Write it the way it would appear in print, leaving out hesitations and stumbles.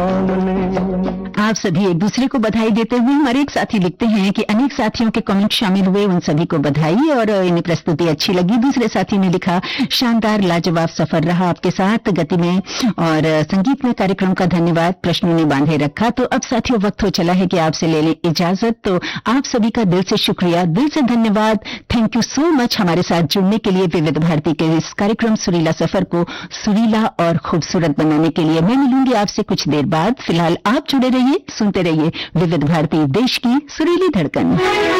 आप सभी एक दूसरे को बधाई देते हुए हमारे एक साथी लिखते हैं कि अनेक साथियों के कमेंट शामिल हुए, उन सभी को बधाई और इन्हें प्रस्तुति अच्छी लगी। दूसरे साथी ने लिखा, शानदार लाजवाब सफर रहा आपके साथ, गति में और संगीत में कार्यक्रम का धन्यवाद, प्रश्नों ने बांधे रखा। तो अब साथियों वक्त हो चला है कि आपसे ले लें इजाजत। तो आप सभी का दिल से शुक्रिया, दिल से धन्यवाद। थैंक यू सो मच हमारे साथ जुड़ने के लिए, विविध भारती के इस कार्यक्रम सुरीला सफर को सुरीला और खूबसूरत बनाने के लिए। मैं मिलूंगी आपसे कुछ देर बाद। फिलहाल आप जुड़े रहिए, सुनते रहिए विविध भारती, देश की सुरीली धड़कन।